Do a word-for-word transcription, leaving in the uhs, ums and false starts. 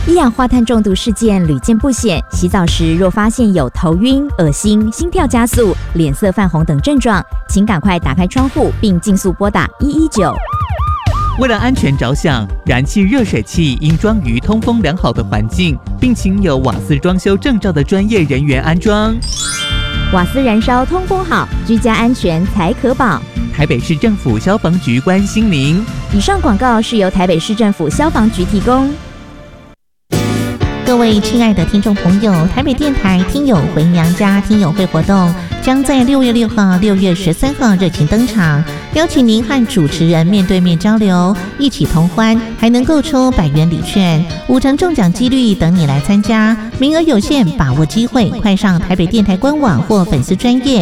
一氧化碳中毒事件屡见不鲜，洗澡时若发现有头晕、恶心、心跳加速、脸色泛红等症状，请赶快打开窗户并尽速拨打一一九。 为了安全着想，燃气热水器应装于通风良好的环境，并请有瓦斯装修证照的专业人员安装。 瓦斯燃烧通风好，居家安全才可保。 台北市政府消防局关心您。 以上广告是由台北市政府消防局提供。 各位亲爱的听众朋友，台北电台听友回娘家听友会活动将在六月六号、六月十三号热情登场，邀请您和主持人面对面交流，一起同欢，还能够抽百元礼券，五成中奖几率等你来参加，名额有限，把握机会，快上台北电台官网或粉丝专页